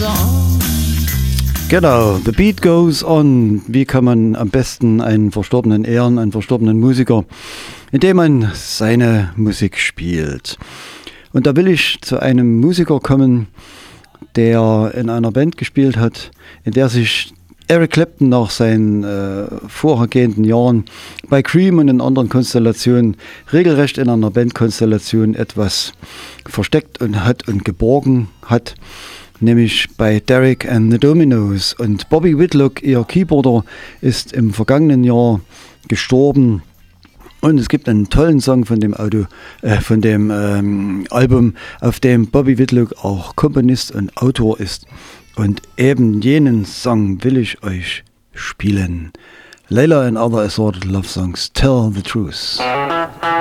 Genau, The Beat Goes On. Wie kann man am besten einen Verstorbenen ehren, einen verstorbenen Musiker, indem man seine Musik spielt? Und da will ich zu einem Musiker kommen, der in einer Band gespielt hat, in der sich Eric Clapton nach seinen vorhergehenden Jahren bei Cream und in anderen Konstellationen regelrecht in einer Bandkonstellation etwas versteckt und hat und geborgen hat, nämlich bei Derek and the Dominos. Und Bobby Whitlock, ihr Keyboarder, ist im vergangenen Jahr gestorben. Und es gibt einen tollen Song von dem Album, auf dem Bobby Whitlock auch Komponist und Autor ist. Und eben jenen Song will ich euch spielen. Layla and Other Assorted Love Songs, Tell the Truth.